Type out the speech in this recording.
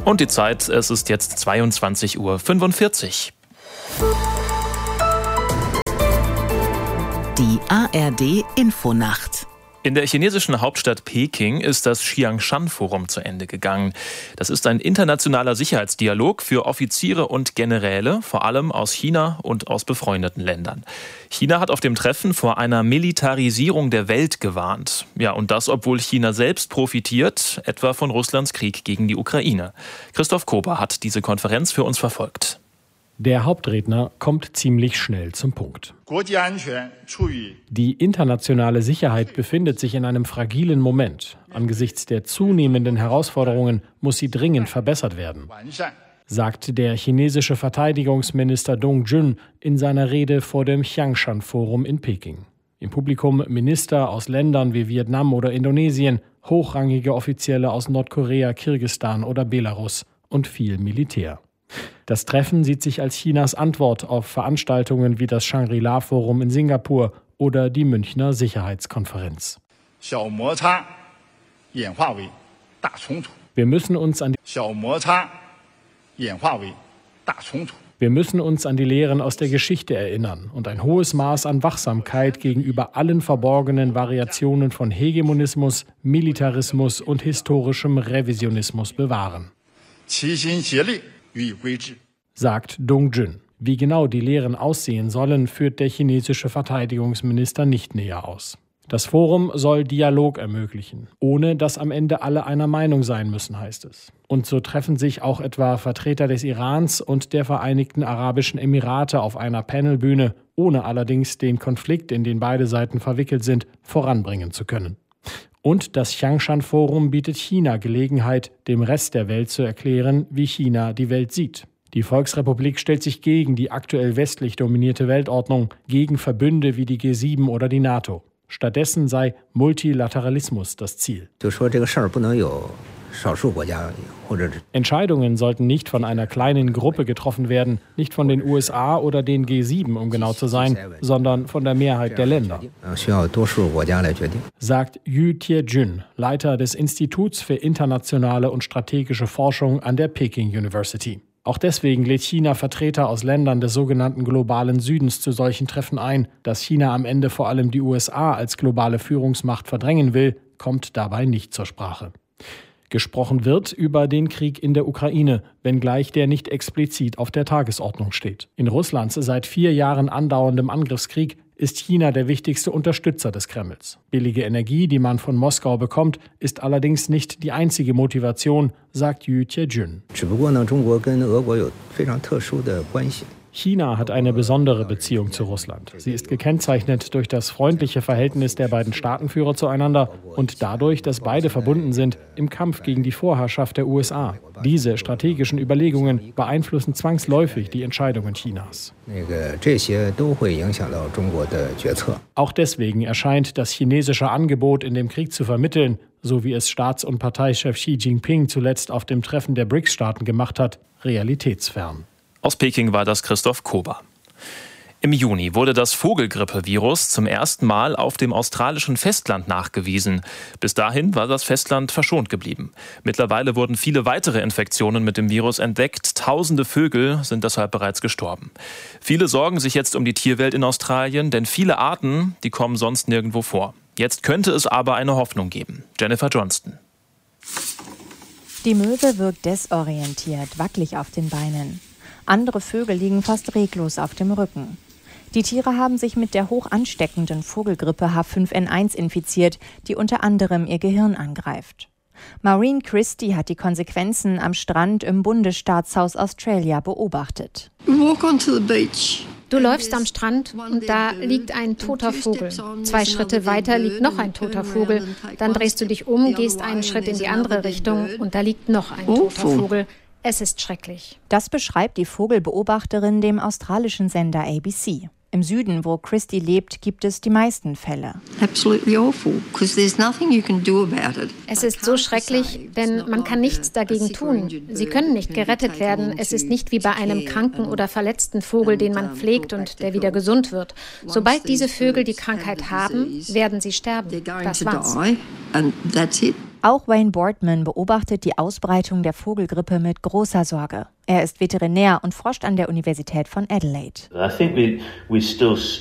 Und die Zeit, es ist jetzt 22:45 Uhr. Die ARD Infonacht. In der chinesischen Hauptstadt Peking ist das Xiangshan-Forum zu Ende gegangen. Das ist ein internationaler Sicherheitsdialog für Offiziere und Generäle, vor allem aus China und aus befreundeten Ländern. China hat auf dem Treffen vor einer Militarisierung der Welt gewarnt. Ja, und das, obwohl China selbst profitiert, etwa von Russlands Krieg gegen die Ukraine. Christoph Kober hat diese Konferenz für uns verfolgt. Der Hauptredner kommt ziemlich schnell zum Punkt. Die internationale Sicherheit befindet sich in einem fragilen Moment. Angesichts der zunehmenden Herausforderungen muss sie dringend verbessert werden, sagt der chinesische Verteidigungsminister Dong Jun in seiner Rede vor dem Xiangshan-Forum in Peking. Im Publikum Minister aus Ländern wie Vietnam oder Indonesien, hochrangige Offizielle aus Nordkorea, Kirgisistan oder Belarus und viel Militär. Das Treffen sieht sich als Chinas Antwort auf Veranstaltungen wie das Shangri-La-Forum in Singapur oder die Münchner Sicherheitskonferenz. Wir müssen uns an die Lehren aus der Geschichte erinnern und ein hohes Maß an Wachsamkeit gegenüber allen verborgenen Variationen von Hegemonismus, Militarismus und historischem Revisionismus bewahren, sagt Dong Jun. Wie genau die Lehren aussehen sollen, führt der chinesische Verteidigungsminister nicht näher aus. Das Forum soll Dialog ermöglichen, ohne dass am Ende alle einer Meinung sein müssen, heißt es. Und so treffen sich auch etwa Vertreter des Irans und der Vereinigten Arabischen Emirate auf einer Panelbühne, ohne allerdings den Konflikt, in den beide Seiten verwickelt sind, voranbringen zu können. Und das Xiangshan-Forum bietet China Gelegenheit, dem Rest der Welt zu erklären, wie China die Welt sieht. Die Volksrepublik stellt sich gegen die aktuell westlich dominierte Weltordnung, gegen Verbünde wie die G7 oder die NATO. Stattdessen sei Multilateralismus das Ziel. Entscheidungen sollten nicht von einer kleinen Gruppe getroffen werden, nicht von den USA oder den G7, um genau zu sein, sondern von der Mehrheit der Länder, sagt Yu Tiejun, Leiter des Instituts für internationale und strategische Forschung an der Peking University. Auch deswegen lädt China Vertreter aus Ländern des sogenannten globalen Südens zu solchen Treffen ein. Dass China am Ende vor allem die USA als globale Führungsmacht verdrängen will, kommt dabei nicht zur Sprache. Gesprochen wird über den Krieg in der Ukraine, wenngleich der nicht explizit auf der Tagesordnung steht. In Russlands seit 4 Jahren andauerndem Angriffskrieg ist China der wichtigste Unterstützer des Kremls. Billige Energie, die man von Moskau bekommt, ist allerdings nicht die einzige Motivation, sagt Yu Tiejun. China hat eine besondere Beziehung zu Russland. Sie ist gekennzeichnet durch das freundliche Verhältnis der beiden Staatenführer zueinander und dadurch, dass beide verbunden sind im Kampf gegen die Vorherrschaft der USA. Diese strategischen Überlegungen beeinflussen zwangsläufig die Entscheidungen Chinas. Auch deswegen erscheint das chinesische Angebot, in dem Krieg zu vermitteln, so wie es Staats- und Parteichef Xi Jinping zuletzt auf dem Treffen der BRICS-Staaten gemacht hat, realitätsfern. Aus Peking war das Christoph Kober. Im Juni wurde das Vogelgrippevirus zum ersten Mal auf dem australischen Festland nachgewiesen. Bis dahin war das Festland verschont geblieben. Mittlerweile wurden viele weitere Infektionen mit dem Virus entdeckt. Tausende Vögel sind deshalb bereits gestorben. Viele sorgen sich jetzt um die Tierwelt in Australien, denn viele Arten, die kommen sonst nirgendwo vor. Jetzt könnte es aber eine Hoffnung geben. Jennifer Johnston. Die Möwe wirkt desorientiert, wackelig auf den Beinen. Andere Vögel liegen fast reglos auf dem Rücken. Die Tiere haben sich mit der hoch ansteckenden Vogelgrippe H5N1 infiziert, die unter anderem ihr Gehirn angreift. Maureen Christie hat die Konsequenzen am Strand im Bundesstaat South Australia beobachtet. Du läufst am Strand und da liegt ein toter Vogel. 2 Schritte weiter liegt noch ein toter Vogel. Dann drehst du dich um, gehst einen Schritt in die andere Richtung und da liegt noch ein toter Vogel. Es ist schrecklich. Das beschreibt die Vogelbeobachterin dem australischen Sender ABC. Im Süden, wo Christie lebt, gibt es die meisten Fälle. Es ist so schrecklich, denn man kann nichts dagegen tun. Sie können nicht gerettet werden. Es ist nicht wie bei einem kranken oder verletzten Vogel, den man pflegt und der wieder gesund wird. Sobald diese Vögel die Krankheit haben, werden sie sterben. Das war's. Auch Wayne Boardman beobachtet die Ausbreitung der Vogelgrippe mit großer Sorge. Er ist Veterinär und forscht an der Universität von Adelaide.